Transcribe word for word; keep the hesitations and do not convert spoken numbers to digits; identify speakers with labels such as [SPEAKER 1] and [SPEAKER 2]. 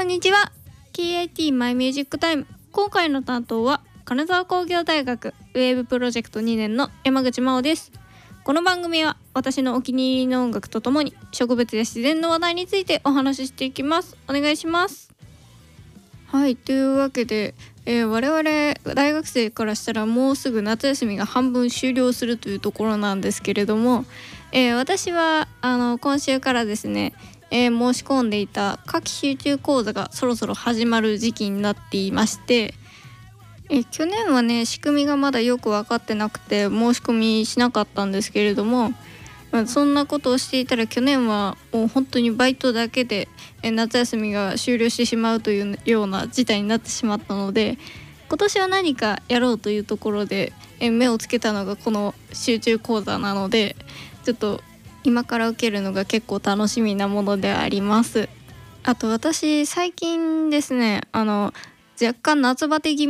[SPEAKER 1] んにちは。 ケーアイティー マイミュージックタイム。今回の担当は金沢工業大学ウェーブプロジェクトにねんの山口真央です。この番組は私のお気に入りの音楽とともに植物や自然の話題についてお話ししていきます。お願いします。はい、というわけで、えー、我々大学生からしたらもうすぐ夏休みが半分終了するというところなんですけれども、えー、私はあの今週からですね、えー、申し込んでいた夏季集中講座がそろそろ始まる時期になっていまして、え去年はね仕組みがまだよく分かってなくて申し込みしなかったんですけれども、まあ、そんなことをしていたら去年はもう本当にバイトだけでえ夏休みが終了してしまうというような事態になってしまったので、今年は何かやろうというところでえ目をつけたのがこの集中講座なので、ちょっと今から受けるのが結構楽しみなものであります。あと私最近ですね、あの若干夏バテ気味